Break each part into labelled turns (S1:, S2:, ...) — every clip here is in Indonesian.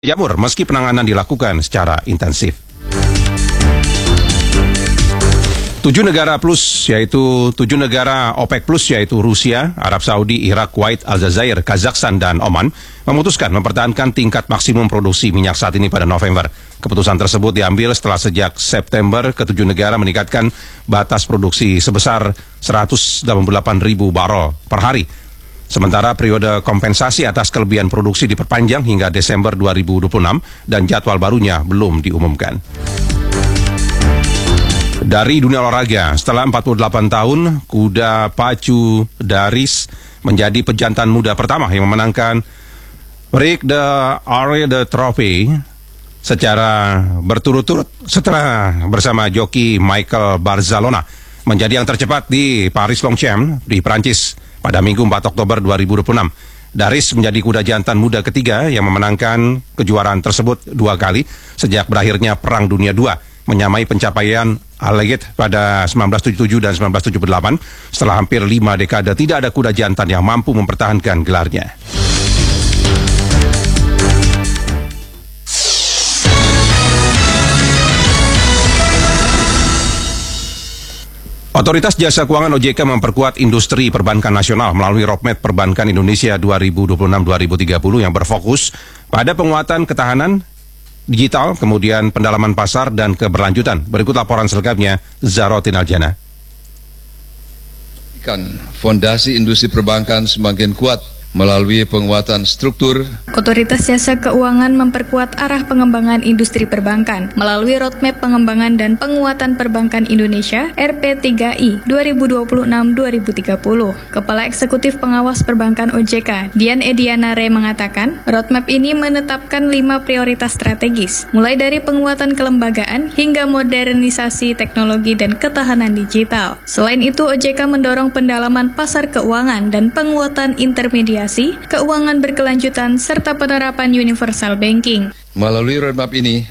S1: Jamur meski penanganan dilakukan secara intensif. 7 negara OPEC plus yaitu Rusia, Arab Saudi, Irak, Kuwait, Aljazair, Kazakhstan, dan Oman memutuskan mempertahankan tingkat maksimum produksi minyak saat ini pada November. Keputusan tersebut diambil setelah sejak September ke-7 negara meningkatkan batas produksi sebesar 188.000 barel per hari. Sementara periode kompensasi atas kelebihan produksi diperpanjang hingga Desember 2026 dan jadwal barunya belum diumumkan. Dari dunia olahraga, setelah 48 tahun, kuda pacu Daris menjadi pejantan muda pertama yang memenangkan Prix de Arc de Triomphe secara berturut-turut setelah bersama joki Michael Barzalona menjadi yang tercepat di Paris-Longchamp di Prancis pada Minggu 4 Oktober 2026. Daris menjadi kuda jantan muda ketiga yang memenangkan kejuaraan tersebut 2 kali sejak berakhirnya Perang Dunia II, menyamai pencapaian Alleged pada 1977 dan 1978 setelah hampir 5 dekade tidak ada kuda jantan yang mampu mempertahankan gelarnya. Otoritas Jasa Keuangan OJK memperkuat industri perbankan nasional melalui Roadmap Perbankan Indonesia 2026-2030 yang berfokus pada penguatan ketahanan digital, kemudian pendalaman pasar dan keberlanjutan. Berikut laporan selengkapnya, Zarotin Aljana.
S2: Fondasi industri perbankan semakin kuat melalui penguatan struktur.
S3: Otoritas Jasa Keuangan memperkuat arah pengembangan industri perbankan melalui Roadmap Pengembangan dan Penguatan Perbankan Indonesia RP3I 2026-2030. Kepala Eksekutif Pengawas Perbankan OJK, Dian Ediana Re mengatakan, roadmap ini menetapkan 5 prioritas strategis, mulai dari penguatan kelembagaan hingga modernisasi teknologi dan ketahanan digital. Selain itu, OJK mendorong pendalaman pasar keuangan dan penguatan intermediasi keuangan berkelanjutan serta penerapan universal banking.
S2: Melalui roadmap ini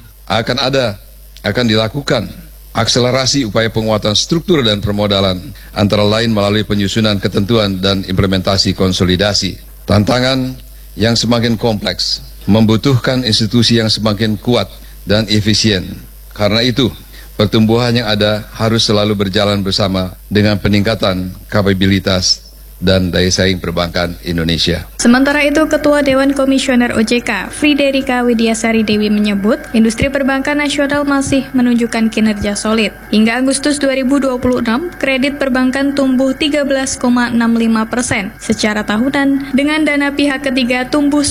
S2: akan dilakukan akselerasi upaya penguatan struktur dan permodalan, antara lain melalui penyusunan ketentuan dan implementasi konsolidasi. Tantangan yang semakin kompleks membutuhkan institusi yang semakin kuat dan efisien. Karena itu, pertumbuhan yang ada harus selalu berjalan bersama dengan peningkatan kapabilitas dan daya saing perbankan Indonesia.
S3: Sementara itu, Ketua Dewan Komisioner OJK, Friederika Widiasari Dewi menyebut, industri perbankan nasional masih menunjukkan kinerja solid. Hingga Agustus 2026, kredit perbankan tumbuh 13,65% secara tahunan, dengan dana pihak ketiga tumbuh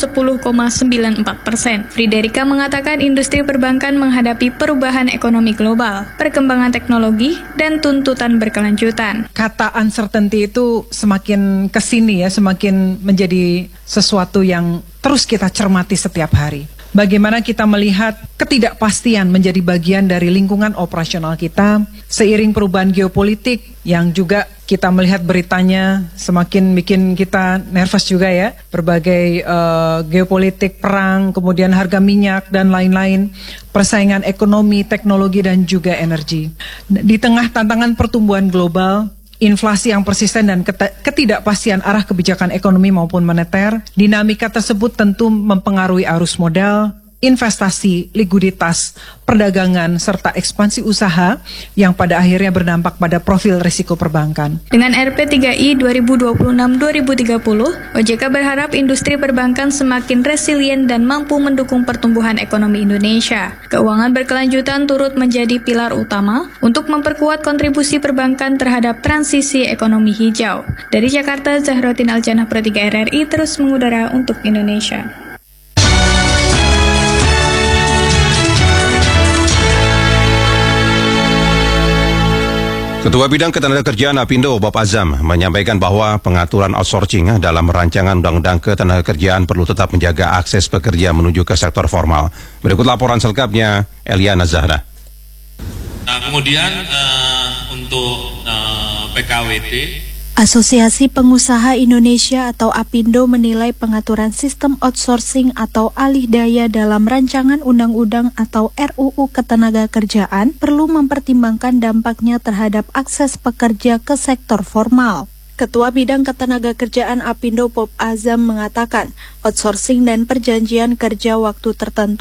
S3: 10,94%. Friederika mengatakan industri perbankan menghadapi perubahan ekonomi global, perkembangan teknologi, dan tuntutan berkelanjutan.
S4: Kata uncertainty itu semakin kesini semakin menjadi sesuatu yang terus kita cermati setiap hari. Bagaimana kita melihat ketidakpastian menjadi bagian dari lingkungan operasional kita, seiring perubahan geopolitik yang juga kita melihat beritanya semakin bikin kita nervous juga ya, berbagai geopolitik, perang, kemudian harga minyak dan lain-lain, persaingan ekonomi, teknologi dan juga energi. Di tengah tantangan pertumbuhan global, inflasi yang persisten dan ketidakpastian arah kebijakan ekonomi maupun moneter, dinamika tersebut tentu mempengaruhi arus modal, investasi, likuiditas, perdagangan, serta ekspansi usaha yang pada akhirnya berdampak pada profil risiko perbankan.
S3: Dengan RP3I 2026-2030, OJK berharap industri perbankan semakin resilient dan mampu mendukung pertumbuhan ekonomi Indonesia. Keuangan berkelanjutan turut menjadi pilar utama untuk memperkuat kontribusi perbankan terhadap transisi ekonomi hijau. Dari Jakarta, Zahrotin Aljana, Pro 3 RRI terus mengudara untuk Indonesia.
S1: Ketua Bidang Ketenagakerjaan Apindo, Bob Azam, menyampaikan bahwa pengaturan outsourcing dalam rancangan Undang-Undang Ketenagakerjaan perlu tetap menjaga akses pekerja menuju ke sektor formal. Berikut laporan selengkapnya, Eliana Zahra.
S5: Nah, kemudian untuk PKWT,
S6: Asosiasi Pengusaha Indonesia atau Apindo menilai pengaturan sistem outsourcing atau alih daya dalam rancangan undang-undang atau RUU Ketenagakerjaan perlu mempertimbangkan dampaknya terhadap akses pekerja ke sektor formal. Ketua Bidang Ketenagakerjaan Apindo Pop Azam mengatakan, outsourcing dan perjanjian kerja waktu tertentu